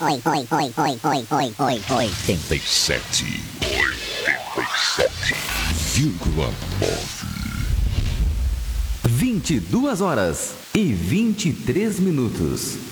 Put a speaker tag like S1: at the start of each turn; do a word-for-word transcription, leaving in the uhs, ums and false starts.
S1: oi, oi, oi, oi, oi, oi, oi, oi.
S2: oitenta e sete. oitenta e sete vírgula nove.
S3: vinte e duas horas e vinte e três minutos.